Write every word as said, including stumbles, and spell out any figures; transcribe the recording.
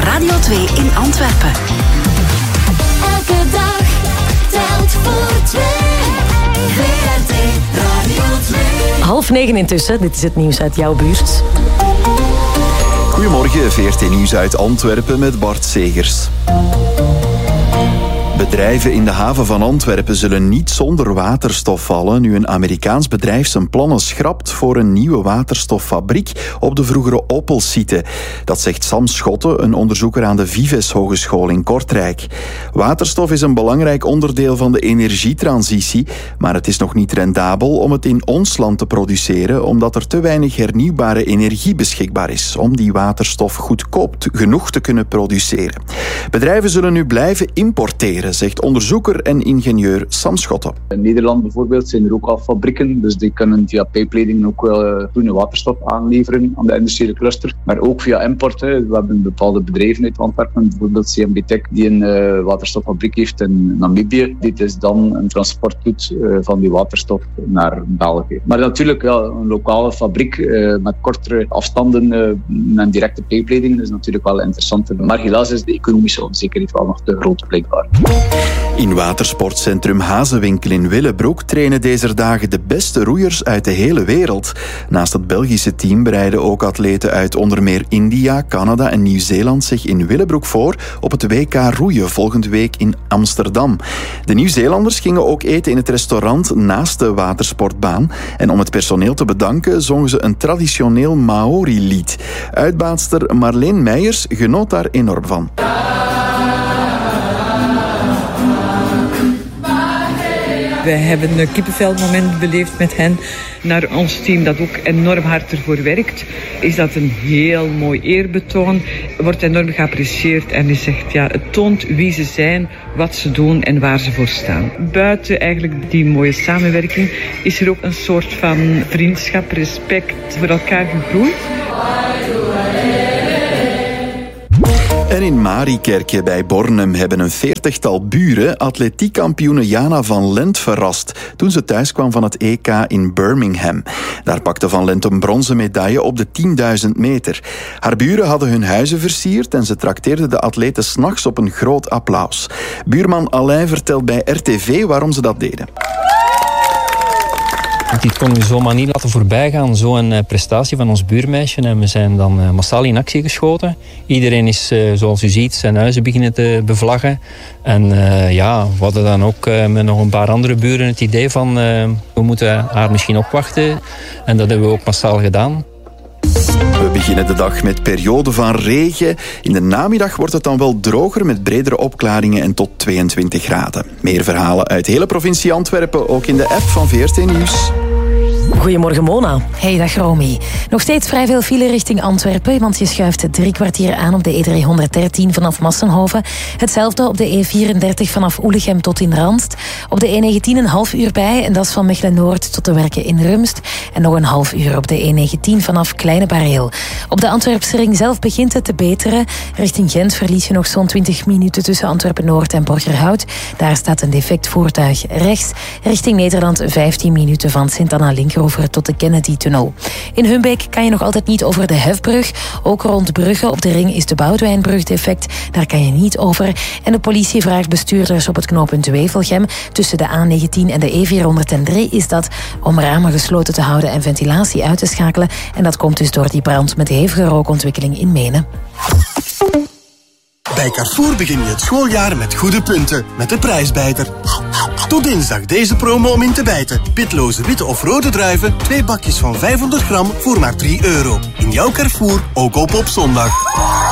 Radio twee in Antwerpen. Elke dag telt voor twee. V R T Radio twee. Half negen intussen, dit is het nieuws uit jouw buurt. Goedemorgen, V R T Nieuws uit Antwerpen met Bart Segers. Bedrijven in de haven van Antwerpen zullen niet zonder waterstof vallen nu een Amerikaans bedrijf zijn plannen schrapt voor een nieuwe waterstoffabriek op de vroegere Opel-site. Dat zegt Sam Schotte, een onderzoeker aan de Vives Hogeschool in Kortrijk. Waterstof is een belangrijk onderdeel van de energietransitie, maar het is nog niet rendabel om het in ons land te produceren, omdat er te weinig hernieuwbare energie beschikbaar is om die waterstof goedkoop genoeg te kunnen produceren. Bedrijven zullen nu blijven importeren, zegt onderzoeker en ingenieur Sam Schotte. In Nederland bijvoorbeeld zijn er ook al fabrieken, dus die kunnen via pijpleidingen ook wel groene waterstof aanleveren aan de industriële cluster. Maar ook via import. Hè. We hebben bepaalde bedrijven uit Antwerpen, bijvoorbeeld C M B Tech, die een uh, waterstoffabriek heeft in Namibië. Dit is dan een transport doet uh, van die waterstof naar België. Maar natuurlijk ja, een lokale fabriek uh, met kortere afstanden uh, en directe pijpleidingen is natuurlijk wel interessant. Maar helaas is de economische onzekerheid wel nog te groot blijkbaar. In watersportcentrum Hazewinkel in Willebroek trainen deze dagen de beste roeiers uit de hele wereld. Naast het Belgische team bereiden ook atleten uit onder meer India, Canada en Nieuw-Zeeland zich in Willebroek voor op het W K roeien volgende week in Amsterdam. De Nieuw-Zeelanders gingen ook eten in het restaurant naast de watersportbaan. En om het personeel te bedanken zongen ze een traditioneel Maori-lied. Uitbaatster Marleen Meijers genoot daar enorm van. We hebben een kippenvelmoment beleefd met hen. Naar ons team dat ook enorm hard ervoor werkt, is dat een heel mooi eerbetoon. Wordt enorm geapprecieerd en is zegt, ja, het toont wie ze zijn, wat ze doen en waar ze voor staan. Buiten eigenlijk die mooie samenwerking is er ook een soort van vriendschap, respect voor elkaar gegroeid. En in Mariekerke bij Bornem hebben een veertigtal buren atletiekkampioene Jana van Lent verrast toen ze thuis kwam van het E K in Birmingham. Daar pakte Van Lent een bronzen medaille op de tienduizend meter. Haar buren hadden hun huizen versierd en ze trakteerden de atleten 's nachts op een groot applaus. Buurman Alain vertelt bij R T V waarom ze dat deden. Dit kon we zomaar niet laten voorbijgaan, zo'n uh, prestatie van ons buurmeisje. En we zijn dan uh, massaal in actie geschoten. Iedereen is, uh, zoals u ziet, zijn huizen beginnen te bevlaggen. En uh, ja, we hadden dan ook uh, met nog een paar andere buren het idee van uh, we moeten haar misschien opwachten. En dat hebben we ook massaal gedaan. We beginnen de dag met periode van regen. In de namiddag wordt het dan wel droger met bredere opklaringen en tot tweeëntwintig graden. Meer verhalen uit de hele provincie Antwerpen, ook in de app van V R T Nieuws. Goedemorgen Mona. Hey, dag Romy. Nog steeds vrij veel file richting Antwerpen, want je schuift drie kwartier aan op de E driehonderddertien vanaf Massenhoven. Hetzelfde op de E vierendertig vanaf Oelegem tot in Randst. Op de E negentien een half uur bij, en dat is van Mechelen-Noord tot de Werken in Rumst. En nog een half uur op de E negentien vanaf Kleine Bareel. Op de Antwerpse ring zelf begint het te beteren. Richting Gent verlies je nog zo'n twintig minuten tussen Antwerpen-Noord en Borgerhout. Daar staat een defect voertuig rechts. Richting Nederland vijftien minuten van Sint-Anna-Linkeroever tot de Kennedy-tunnel. In Humbeek kan je nog altijd niet over de Hefbrug. Ook rond Brugge op de ring is de Boudwijnbrug defect. Daar kan je niet over. En de politie vraagt bestuurders op het knooppunt Wevelgem tussen de A negentien en de E vierhonderddrie is dat om ramen gesloten te houden en ventilatie uit te schakelen. En dat komt dus door die brand met hevige rookontwikkeling in Menen. Bij Carrefour begin je het schooljaar met goede punten, met de prijsbijter. Tot dinsdag deze promo om in te bijten. Pitloze witte of rode druiven, twee bakjes van vijfhonderd gram voor maar drie euro. In jouw Carrefour, ook op op zondag.